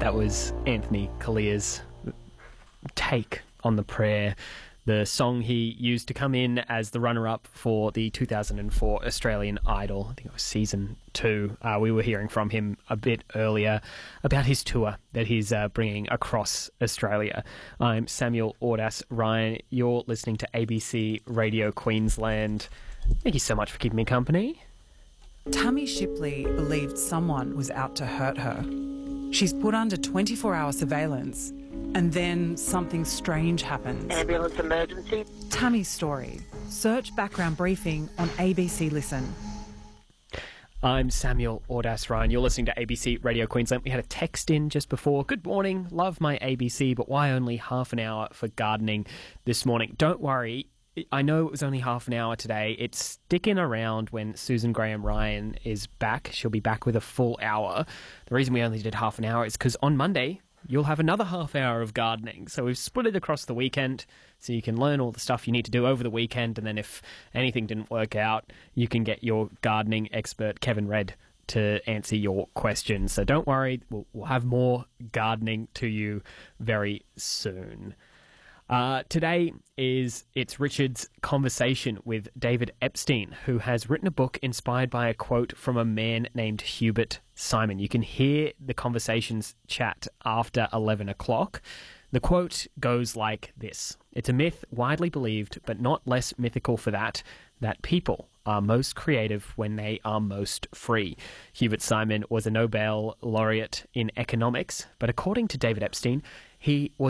That was Anthony Collier's take on the prayer, the song he used to come in as the runner-up for the 2004 Australian Idol. I think it was season 2. We were hearing from him a bit earlier about his tour that he's bringing across Australia. I'm Samuel Ordas Ryan. You're listening to ABC Radio Queensland. Thank you so much for keeping me company. Tammy Shipley believed someone was out to hurt her. She's put under 24-hour surveillance, and then something strange happens. Ambulance emergency. Tammy's story. Search background briefing on ABC Listen. I'm Samuel Ordas Ryan. You're listening to ABC Radio Queensland. We had a text in just before. Good morning. Love my ABC, but why only half an hour for gardening this morning? Don't worry. I know it was only half an hour today. It's sticking around when Susan Graham-Ryan is back. She'll be back with a full hour. The reason we only did half an hour is because on Monday, you'll have another half hour of gardening. So we've split it across the weekend so you can learn all the stuff you need to do over the weekend. And then if anything didn't work out, you can get your gardening expert, Kevin Red, to answer your questions. So don't worry, we'll have more gardening to you very soon. Today it's Richard's conversation with David Epstein, who has written a book inspired by a quote from a man named Hubert Simon. You can hear the conversations chat after 11 o'clock. The quote goes like this. It's a myth widely believed, but not less mythical for that people are most creative when they are most free. Hubert Simon was a Nobel laureate in economics, but according to David Epstein, he was